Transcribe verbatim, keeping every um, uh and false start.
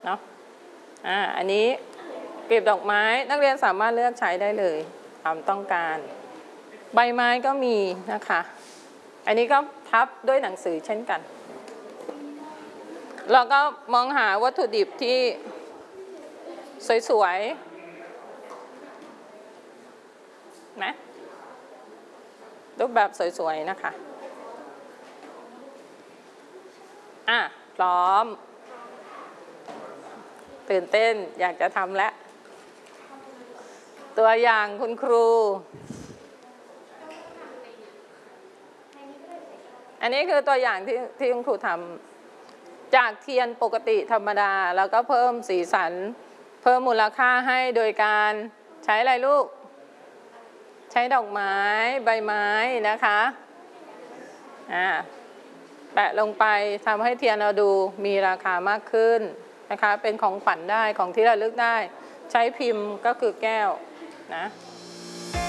เนาะอ่าอันนี้กลีบดอกไม้นักเรียนสามารถเลือกใช้ได้เลยตามต้องการใบไม้ก็มีนะคะอันนี้ก็ทับด้วยหนังสือเช่นกันเราก็มองหาวัตถุดิบที่สวยๆนะรูปแบบสวยๆนะคะอ่ะพร้อมตื่นเต้นอยากจะทำแล้วตัวอย่างคุณครูอันนี้คือตัวอย่างที่ที่คุณครูทำจากเทียนปกติธรรมดาแล้วก็เพิ่มสีสันเพิ่มมูลค่าให้โดยการใช้อะไรลูกใช้ดอกไม้ใบไม้นะคะอ่าแปะลงไปทำให้เทียนเราดูมีราคามากขึ้นนะคะเป็นของขวัญได้ของที่ระลึกได้ใช้พิมพ์ก็คือแก้วนะ